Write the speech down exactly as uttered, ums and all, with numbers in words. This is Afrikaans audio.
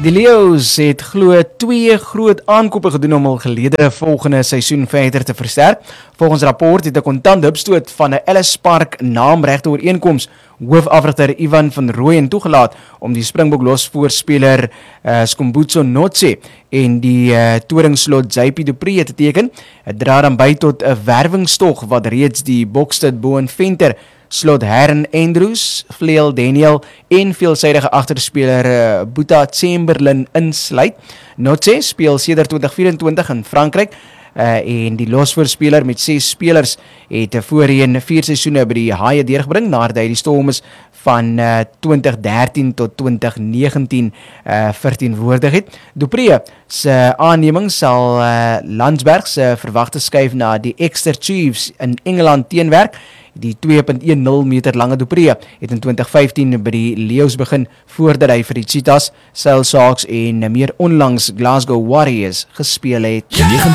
Die Leeu's het glo twee groot aankope gedoen om hul gelede volgende seisoen verder te versterk. Volgens rapport het 'n kontant hupstoot van 'n Ellis Park naamregte ooreenkoms hoofafrigter Ivan van Rooyen toegelaat om die Springbok losvoorspeler uh, Skombutso Notse en die uh, toringslot J P du Preez te teken. Het dra dan by tot 'n werwingstog wat reeds die Bokstad Bowen Venter, slot Herren Andrews, Vleel Daniel en veelsidige agterspeler uh, Boeta Chamberlain insluit. Notse speel sedert twintig vyf-en-twintig in Frankryk uh, en die losvoorspeler met ses spelers het uh, voorheen vier seisoene by die Haie deurgebring nadat hy die Stormers van uh, twintig dertien tot twintig negentien uh, verteenwoordig het. Du Preez se aanneming sal uh, Landsberg se verwagte skuif na die Exeter Chiefs in Engeland teenwerk. Die twee komma ten meter lange Du Preez het in twintig vyftien by die Leeu's begin voordat hy vir die Cheetahs, Sale Sharks en meer onlangs Glasgow Warriors gespeel het.